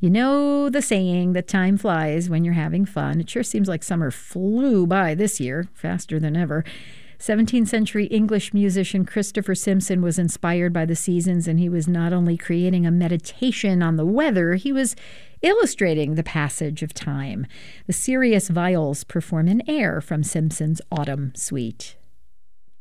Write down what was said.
You know the saying that time flies when you're having fun. It sure seems like summer flew by this year, faster than ever. 17th century English musician Christopher Simpson was inspired by the seasons, and he was not only creating a meditation on the weather, he was illustrating the passage of time. The Sirius Viols perform an air from Simpson's Autumn Suite.